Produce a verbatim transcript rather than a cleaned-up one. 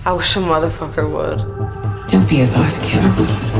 I wish a motherfucker would. Don't be a god, Carol.